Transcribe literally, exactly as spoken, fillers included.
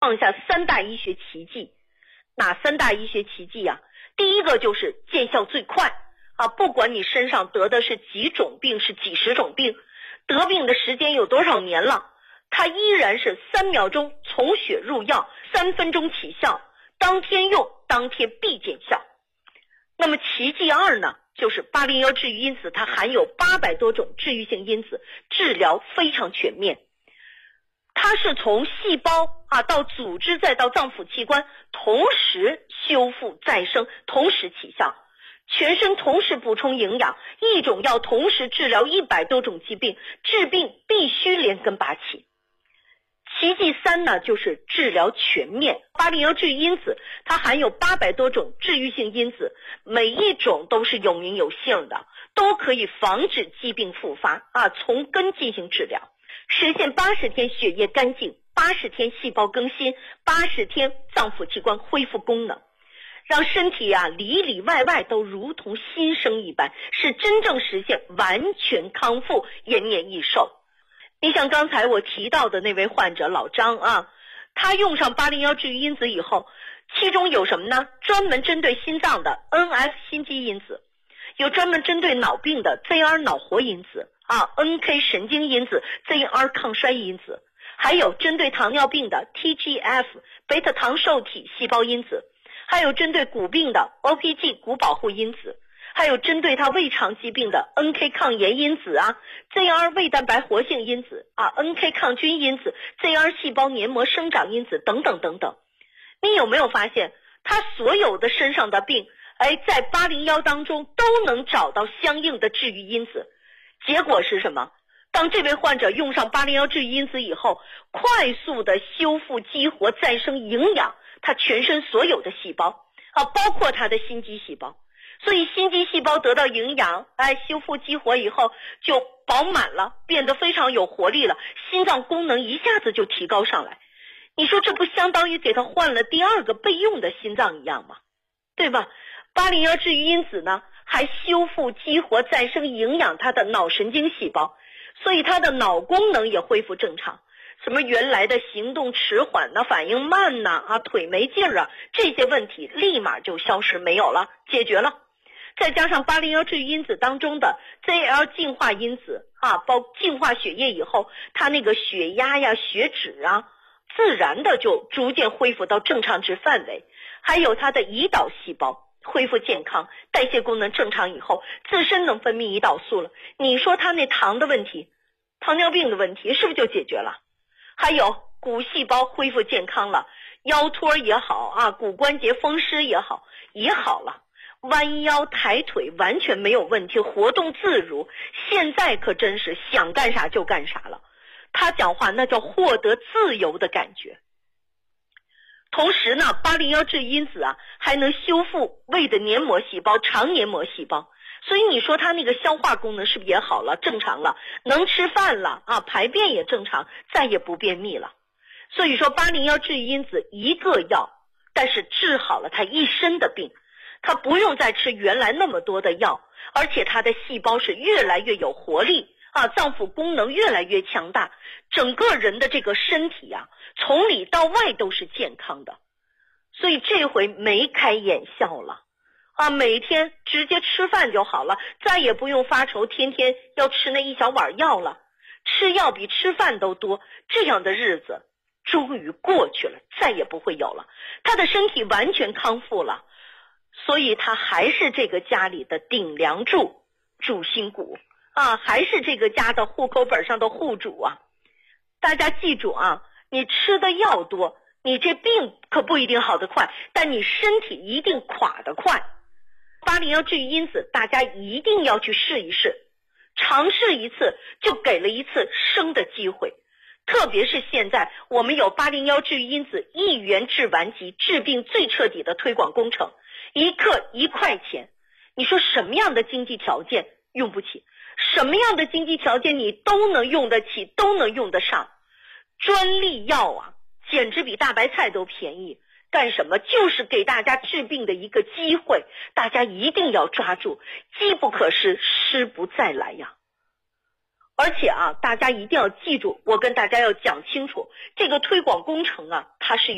创下三大医学奇迹。哪三大医学奇迹啊？第一个就是见效最快啊，不管你身上得的是几种病，是几十种病，得病的时间有多少年了，它依然是三秒钟从血入药，三分钟起效，当天用当天必见效。那么奇迹二呢，就是八零一治愈因子，它含有八百多种治愈性因子，治疗非常全面。它是从细胞啊到组织再到脏腑器官同时修复再生，同时起效，全身同时补充营养，一种药同时治疗一百多种疾病，治病必须连根拔起。奇迹三呢，就是治疗全面。八零一治愈因子它含有八百多种治愈性因子，每一种都是有名有姓的，都可以防止疾病复发啊，从根进行治疗，实现八十天血液干净，八十天细胞更新，八十天脏腑器官恢复功能，让身体啊里里外外都如同新生一般，是真正实现完全康复，延年益寿。你像刚才我提到的那位患者老张啊，他用上八零一治愈因子以后，其中有什么呢？专门针对心脏的 N F 心肌因子，有专门针对脑病的 Z R 脑活因子啊 ，N K 神经因子 ，Z R 抗衰因子，还有针对糖尿病的 T G F 贝塔糖受体细胞因子，还有针对骨病的 O P G 骨保护因子，还有针对它胃肠疾病的 N K 抗炎因子啊 ，Z R 胃蛋白活性因子啊 ，N K 抗菌因子 ，Z R 细胞黏膜生长因子等等等等。你有没有发现，他所有的身上的病，哎，在八零一当中都能找到相应的治愈因子？结果是什么？当这位患者用上八零一治愈因子以后，快速的修复、激活、再生、营养他全身所有的细胞啊，包括他的心肌细胞。所以心肌细胞得到营养，哎，修复激活以后就饱满了，变得非常有活力了，心脏功能一下子就提高上来。你说这不相当于给他换了第二个备用的心脏一样吗？对吧？八零一治愈因子呢，还修复、激活、再生、营养他的脑神经细胞，所以他的脑功能也恢复正常。什么原来的行动迟缓呢、反应慢呢、啊腿没劲儿啊，这些问题立马就消失没有了，解决了。再加上八零一治愈因子当中的 Z L 净化因子啊，包净化血液以后，它那个血压呀、血脂啊，自然的就逐渐恢复到正常值范围。还有它的胰岛细胞恢复健康，代谢功能正常以后，自身能分泌胰岛素了。你说它那糖的问题、糖尿病的问题是不是就解决了？还有骨细胞恢复健康了，腰托也好啊，骨关节风湿也好也好了，弯腰抬腿完全没有问题，活动自如。现在可真是想干啥就干啥了，他讲话那叫获得自由的感觉。同时呢，八零一治愈因子啊，还能修复胃的黏膜细胞、肠黏膜细胞，所以你说他那个消化功能是不是也好了、正常了，能吃饭了啊，排便也正常，再也不便秘了。所以说八零一治愈因子一个药，但是治好了他一身的病，他不用再吃原来那么多的药，而且他的细胞是越来越有活力啊，脏腑功能越来越强大，整个人的这个身体啊，从里到外都是健康的。所以这回眉开眼笑了啊，每天直接吃饭就好了，再也不用发愁天天要吃那一小碗药了，吃药比吃饭都多，这样的日子终于过去了，再也不会有了。他的身体完全康复了，所以他还是这个家里的顶梁柱、主心骨啊，还是这个家的户口本上的户主啊。大家记住啊，你吃的药多，你这病可不一定好得快，但你身体一定垮得快。八零一治愈因子大家一定要去试一试，尝试一次就给了一次生的机会。特别是现在我们有八零一治愈因子一元治完疾，治病最彻底的推广工程，一克一块钱，你说什么样的经济条件用不起，什么样的经济条件你都能用得起，都能用得上。专利药啊，简直比大白菜都便宜，干什么？就是给大家治病的一个机会，大家一定要抓住，机不可失，失不再来呀。而且啊，大家一定要记住，我跟大家要讲清楚，这个推广工程啊，它是